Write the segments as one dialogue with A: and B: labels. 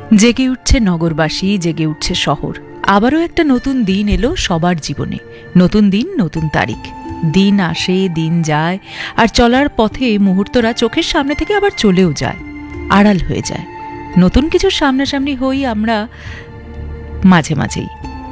A: জেগে উঠছে নগরবাসী, জেগে উঠছে শহর। আবারও একটা নতুন দিন এলো সবার জীবনে। নতুন দিন, নতুন তারিখ। দিন আসে, দিন যায়, আর চলার পথে মুহূর্তরা চোখের সামনে থেকে আবার চলেও যায়, আড়াল হয়ে যায়। নতুন কিছুর সামনাসামনি হই আমরা মাঝে মাঝেই।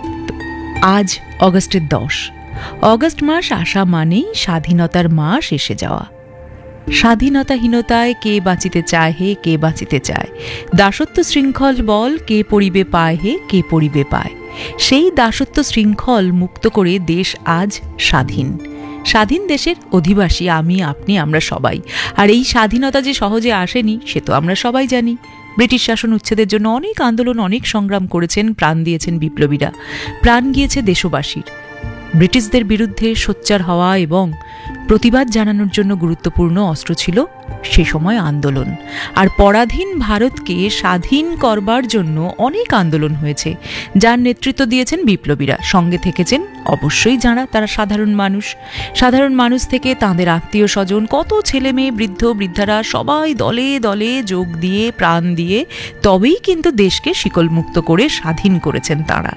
A: আজ অগস্টের 10। অগস্ট মাস আসা মানেই স্বাধীনতার মাস এসে যাওয়া। স্বাধীনতাহীনতায় কে বাঁচিতে চায় হে, কে বাঁচিতে চায়। দাসত্ব শৃঙ্খল বল, কে পড়িবে পায় হে, কে পড়িবে পায়। সেই দাসত্ব শৃঙ্খল মুক্ত করে দেশ আজ স্বাধীন। স্বাধীন দেশের অধিবাসী আমি, আপনি, আমরা সবাই। আর এই স্বাধীনতা যে সহজে আসেনি সে তো আমরা সবাই জানি। ব্রিটিশ শাসন উচ্ছেদের জন্য অনেক আন্দোলন, অনেক সংগ্রাম করেছেন, প্রাণ দিয়েছেন বিপ্লবীরা, প্রাণ গিয়েছে দেশবাসীর। ব্রিটিশদের বিরুদ্ধে সোচ্চার হওয়া এবং প্রতিবাদ জানানোর জন্য গুরুত্বপূর্ণ অস্ত্র ছিল সে সময় আন্দোলন। আর পরাধীন ভারতকে স্বাধীন করবার জন্য অনেক আন্দোলন হয়েছে, যার নেতৃত্ব দিয়েছেন বিপ্লবীরা। সঙ্গে থেকেছেন অবশ্যই যারা, তারা সাধারণ মানুষ। সাধারণ মানুষ থেকে তাঁদের আত্মীয় স্বজন, কত ছেলে মেয়ে, বৃদ্ধ বৃদ্ধারা সবাই দলে দলে যোগ দিয়ে, প্রাণ দিয়ে তবেই কিন্তু দেশকে শিকলমুক্ত করে স্বাধীন করেছেন তাঁরা।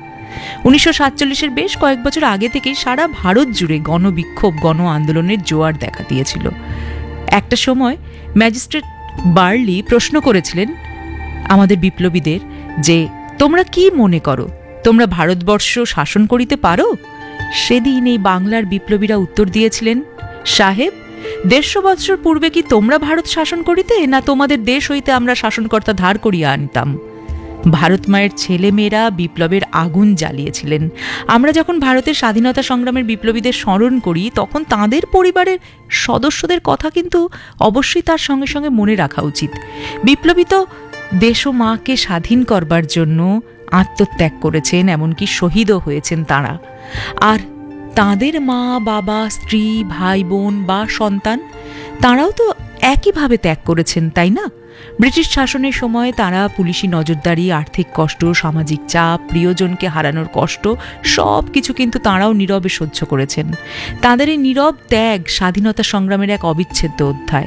A: 1947-এর বেশ কয়েক বছর আগে থেকেই সারা ভারত জুড়ে গণবিক্ষোভ, গণ আন্দোলনের জোয়ার দেখা দিয়েছিল। একটা সময় ম্যাজিস্ট্রেট বার্লি প্রশ্ন করেছিলেন আমাদের বিপ্লবীদের যে, তোমরা কি মনে করো, তোমরা ভারতবর্ষ শাসন করিতে পারো? সেদিন এই বাংলার বিপ্লবীরা উত্তর দিয়েছিলেন, সাহেব, 150 বৎসর পূর্বে কি তোমরা ভারত শাসন করিতে, না তোমাদের দেশ হইতে আমরা শাসনকর্তা ধার করিয়া আনিতাম? ভারত মায়ের ছেলে মেয়েরা বিপ্লবের আগুন জ্বালিয়েছিলেন। আমরা যখন ভারতের স্বাধীনতা সংগ্রামের বিপ্লবীদের স্মরণ করি, তখন তাঁদের পরিবারের সদস্যদের কথা কিন্তু অবশ্যই তার সঙ্গে সঙ্গে মনে রাখা উচিত। বিপ্লবী তো দেশ ও মাকে স্বাধীন করবার জন্য আত্মত্যাগ করেছেন, এমনকি শহীদও হয়েছেন তাঁরা। আর তাঁদের মা, বাবা, স্ত্রী, ভাই বোন বা সন্তান, তাঁরাও তো একইভাবে ত্যাগ করেছেন, তাই না? ব্রিটিশ শাসনের সময় তারা পুলিশি নজরদারি, আর্থিক কষ্ট, সামাজিক চাপ, প্রিয়জনকে হারানোর কষ্ট, সব কিছু কিন্তু তাঁরাও নীরবে সহ্য করেছেন। তাঁদের এই নীরব ত্যাগ স্বাধীনতা সংগ্রামের এক অবিচ্ছেদ্য অধ্যায়।